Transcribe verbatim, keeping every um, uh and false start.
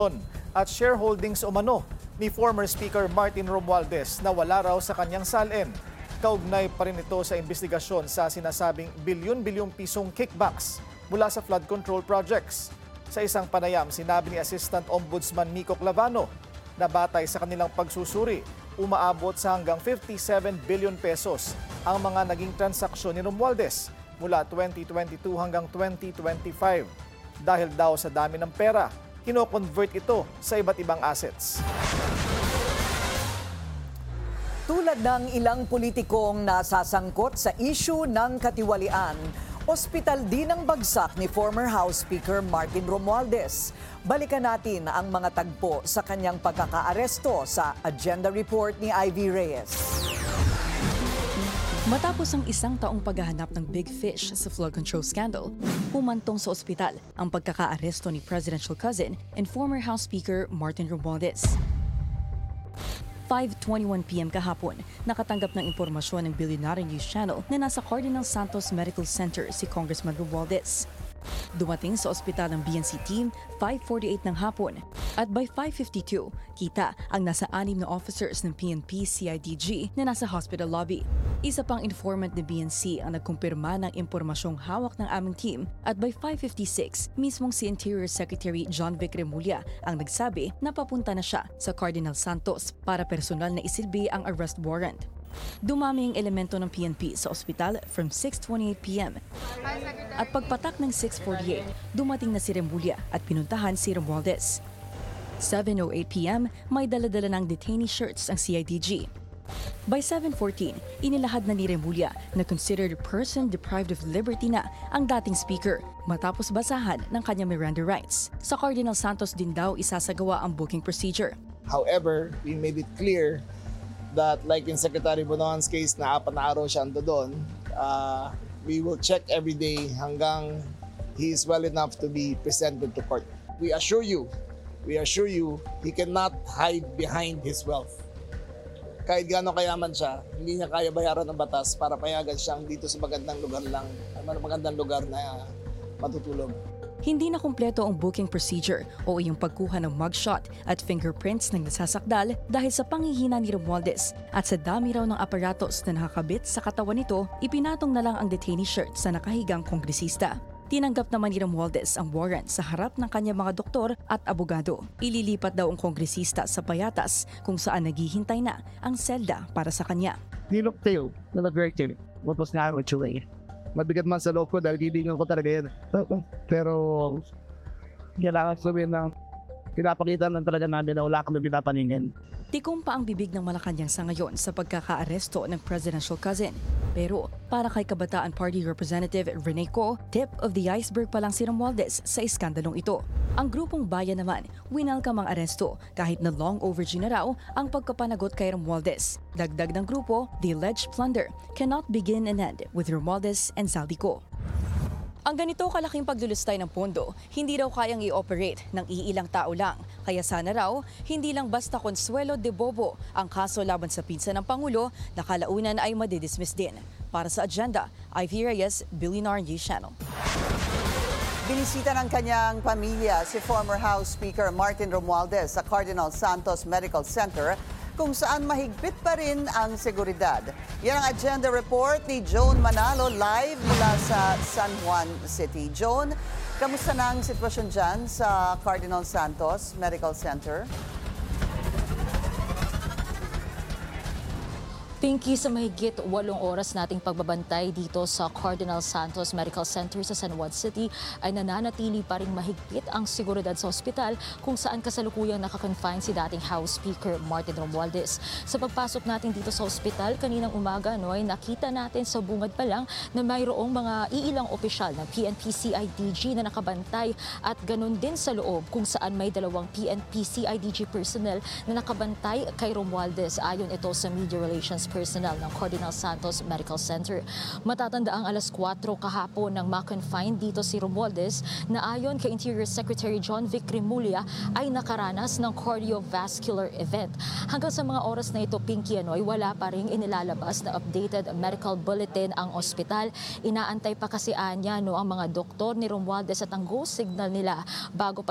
at shareholdings umano ni former Speaker Martin Romualdez na wala raw sa kanyang salin. Kaugnay pa rin ito sa investigasyon sa sinasabing bilyon-bilyong pisong kickbacks mula sa flood control projects. Sa isang panayam, sinabi ni Assistant Ombudsman Miko Clavano na batay sa kanilang pagsusuri, umaabot sa hanggang fifty-seven billion pesos ang mga naging transaksyon ni Romualdez mula twenty twenty-two hanggang twenty twenty-five. Dahil daw sa dami ng pera, kino-convert ito sa iba't ibang assets. Tulad ng ilang politikong nasasangkot sa issue ng katiwalian, ospital din ang bagsak ni former House Speaker Martin Romualdez. Balikan natin ang mga tagpo sa kanyang pagkakaaresto sa agenda report ni Ivy Reyes. Matapos ang isang taong paghahanap ng big fish sa flood control scandal, humantong sa ospital ang pagkakaaresto ni presidential cousin and former House Speaker Martin Romualdez. five twenty-one p m kahapon, nakatanggap ng impormasyon ng Billionaire News Channel na nasa Cardinal Santos Medical Center si Congressman Romualdez. Dumating sa ospital ng B N C team five forty-eight ng hapon at by five fifty-two, kita ang nasa anim na officers ng P N P C I D G na nasa hospital lobby. Isa pang informant ng B N C ang nagkumpirma ng impormasyong hawak ng aming team at by five fifty-six, mismong si Interior Secretary John Vic Remulla ang nagsabi na papunta na siya sa Cardinal Santos para personal na isilbi ang arrest warrant. Dumami ang elemento ng P N P sa ospital from six twenty-eight p m At pagpatak ng six forty-eight, dumating na si Remulla at pinuntahan si Romualdez. seven oh eight p m, may daladala ng detainee shirts ang C I D G. By seven fourteen, inilahad na ni Remulla na considered person deprived of liberty na ang dating speaker matapos basahan ng kanyang Miranda rights. Sa Cardinal Santos din daw isasagawa ang booking procedure. However, we made it clear that like in Secretary Bonoan's case na apat na araw siya ando doon, uh, we will check every day hanggang he is well enough to be presented to court. We assure you, we assure you, he cannot hide behind his wealth. Kahit gaano kayaman siya, hindi niya kaya bayaran ng batas para payagan siyang dito sa magandang lugar lang, magandang lugar na matutulog. Hindi na kumpleto ang booking procedure o yung pagkuha ng mugshot at fingerprints ng nasasakdal dahil sa panghihina ni Romualdez at sa dami raw ng aparatos na nakakabit sa katawan nito, ipinatong na lang ang detainee shirt sa nakahigang kongresista. Tinanggap naman ni Romualdez ang warrant sa harap ng kanyang mga doktor at abogado. Ililipat daw ang kongresista sa Payatas kung saan naghihintay na ang selda para sa kanya. Nilok tayo na nag-work what was nga actually. Mabigat man sa loob ko dahil gilingan ko talaga yan. Pero kailangan sabihin na pinapakita lang talaga namin na wala kami pinapaningin. Tikom pa ang bibig ng Malacanang sa ngayon sa pagkakaaresto ng presidential cousin. Pero para kay Kabataan Party Representative Rene Co, tip of the iceberg pa lang si Romualdez sa iskandalong ito. Ang grupong bayan naman, winalcome ang aresto kahit na long overdue na raw ang pagkapanagot kay Romualdez. Dagdag ng grupo, the alleged plunder cannot begin and end with Romualdez and Zaldico. Ang ganito kalaking paglulustay ng pondo, hindi raw kayang i-operate ng iilang tao lang. Kaya sana raw, hindi lang basta Consuelo de Bobo ang kaso laban sa pinsan ng Pangulo na kalaunan ay madidismiss din. Para sa agenda, Ivy Reyes, Billionaire News Channel. Binisita ng kanyang pamilya si former House Speaker Martin Romualdez sa Cardinal Santos Medical Center kung saan mahigpit pa rin ang seguridad. Yan ang agenda report ni Joan Manalo live mula sa San Juan City. Joan, kamusta na ang sitwasyon dyan sa Cardinal Santos Medical Center? Pinky, sa mahigit walong oras nating pagbabantay dito sa Cardinal Santos Medical Center sa San Juan City ay nananatili pa rin mahigpit ang seguridad sa ospital kung saan kasalukuyang nakakonfine si dating House Speaker Martin Romualdez. Sa pagpasok natin dito sa ospital kaninang umaga, no, ay nakita natin sa bungad pa lang na mayroong mga iilang opisyal ng P N P C I D G na nakabantay at ganun din sa loob kung saan may dalawang P N P C I D G personnel na nakabantay kay Romualdez ayon ito sa Media Relations personnel ng Cardinal Santos Medical Center. Matatanda ang alas kwatro kahapon nang ma-confine dito si Romualdez na ayon kay Interior Secretary John Vic Remulla ay nakaranas ng cardiovascular event. Hanggang sa mga oras na ito, Pinky, ano, ay wala pa rin inilalabas na updated medical bulletin ang ospital. Inaantay pa kasi anya no, ang mga doktor ni Romualdez at ang go signal nila bago pa